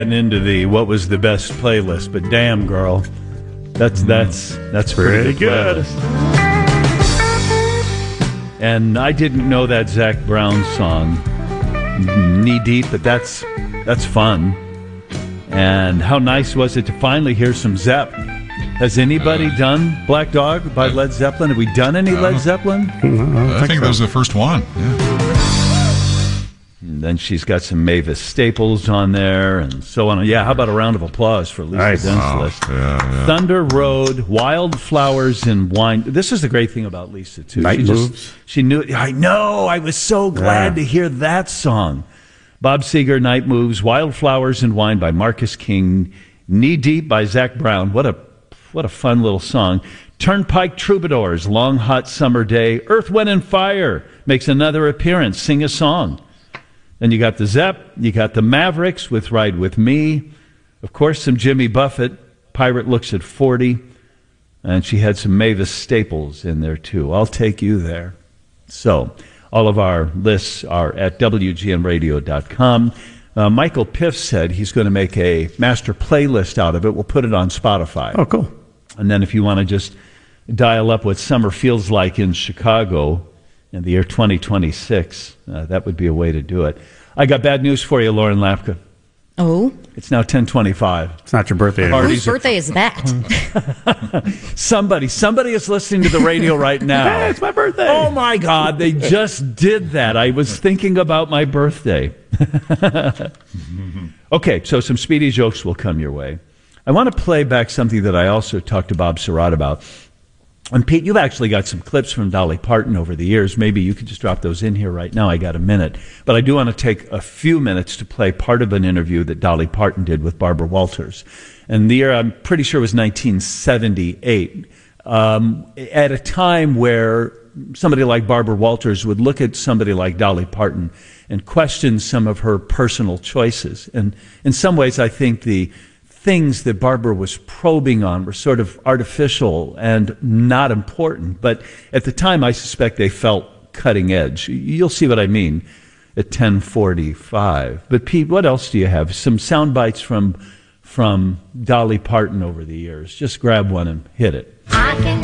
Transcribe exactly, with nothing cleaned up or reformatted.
into the what was the best playlist, but damn, girl, that's that's that's pretty, pretty good. good. And I didn't know that Zac Brown song, Knee Deep, but that's that's fun. And how nice was it to finally hear some Zepp? Has anybody uh, done Black Dog by uh, Led Zeppelin? Have we done any uh, Led Zeppelin? I, I think, think so. That was the first one. Yeah. And then she's got some Mavis Staples on there and so on. Yeah, how about a round of applause for Lisa nice. Dent's wow. list? Yeah, yeah. Thunder Road, Wildflowers and Wine. This is the great thing about Lisa, too. Night she Moves. Just, she knew. I know. I was so glad yeah. to hear that song. Bob Seger, Night Moves, Wildflowers and Wine by Marcus King, Knee Deep by Zac Brown. What a what a fun little song. Turnpike Troubadours, Long Hot Summer Day. Earth, Wind and Fire makes another appearance. Sing a Song. Then you got the Zepp, you got the Mavericks with Ride With Me. Of course, some Jimmy Buffett, Pirate Looks at forty. And she had some Mavis Staples in there, too. I'll take you there. So, all of our lists are at W G N radio dot com. Uh, Michael Piff said he's going to make a master playlist out of it. We'll put it on Spotify. Oh, cool. And then if you want to just dial up what summer feels like in Chicago in the year twenty twenty-six, uh, that would be a way to do it. I got bad news for you, Lauren Lapka. Oh? It's now ten twenty-five. It's not your birthday anymore. Whose birthday is that? somebody, somebody is listening to the radio right now. Hey, it's my birthday. Oh, my God, they just did that. I was thinking about my birthday. Okay, so some speedy jokes will come your way. I want to play back something that I also talked to Bob Surratt about. And Pete, you've actually got some clips from Dolly Parton over the years. Maybe you could just drop those in here right now. I got a minute. But I do want to take a few minutes to play part of an interview that Dolly Parton did with Barbara Walters. And the year, I'm pretty sure, was nineteen seventy-eight. Um, at a time where somebody like Barbara Walters would look at somebody like Dolly Parton and question some of her personal choices. And in some ways, I think the things that Barbara was probing on were sort of artificial and not important. But at the time, I suspect they felt cutting edge. You'll see what I mean at ten forty-five. But Pete, what else do you have? Some sound bites from, from Dolly Parton over the years. Just grab one and hit it. I can